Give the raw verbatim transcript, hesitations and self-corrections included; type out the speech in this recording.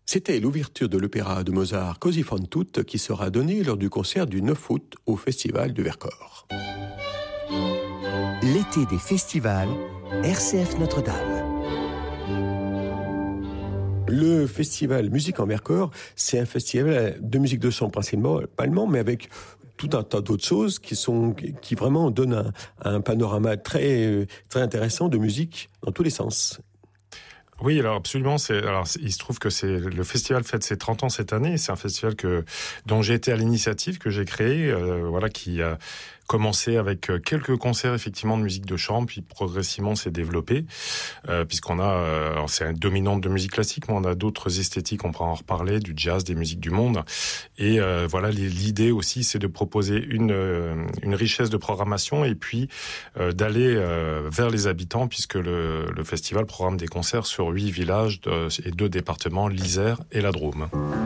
C'était l'ouverture de l'opéra de Mozart Così fan tutte qui sera donnée lors du concert du neuf août au Festival du Vercors. L'été des festivals, R C F Notre-Dame. Le festival Musique en Vercors, c'est un festival de musique de chambre principalement, mais avec tout un tas d'autres choses qui sont qui vraiment donnent un, un panorama très très intéressant de musique dans tous les sens. Oui, alors absolument. C'est, alors, il se trouve que c'est le festival fête ses trente ans cette année. C'est un festival que dont j'ai été à l'initiative, que j'ai créé, euh, voilà, qui a commencé avec quelques concerts effectivement de musique de chambre, puis progressivement s'est développé, euh, puisqu'on a, euh, alors c'est un dominante de musique classique, mais on a d'autres esthétiques, on pourra en reparler, du jazz, des musiques du monde. Et euh, voilà, l'idée aussi, c'est de proposer une euh, une richesse de programmation et puis euh, d'aller euh, vers les habitants, puisque le, le festival programme des concerts sur huit villages de, et deux départements, l'Isère et la Drôme.